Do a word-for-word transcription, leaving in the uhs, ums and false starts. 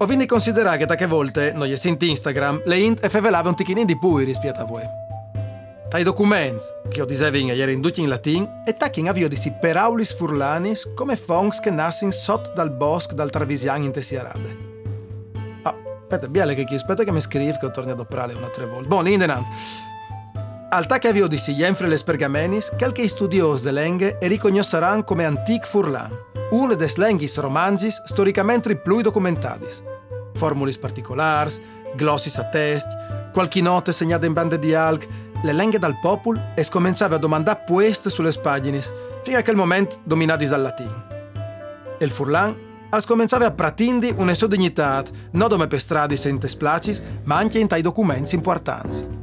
Ho quindi considerato che tante volte, non gli senti Instagram, le int e fevelava un ticchinin di pui rispetto a voi. Dai documenti, che ho dicevo ieri in tutti in latin, e tacchi avvio di si peraulis furlanis come fongs che nassin sotto dal bosco dal Travisian in Tessiarade. Ah, aspetta, biale che chi aspetta che mi scrive che ho tornato a doprare un'altra volta. Buon, indenant. Al tacchi avvio di si jenfre le spergamenis, qualche studiosi de lenghe e riconosceranno come antic furlan, uno des lenghis romanzis storicamente più documentadis. Formulis particolars, glossis a test, qualche note segnate in bande di alg, le lenghe dal popolo e scominciava a domandare pueste sulle paginis, fino a quel momento dominati dal latino. E il furlan al scominciava a pratindi una sua dignità, non come per stradi sente splacis, ma anche in tai documenti importanti.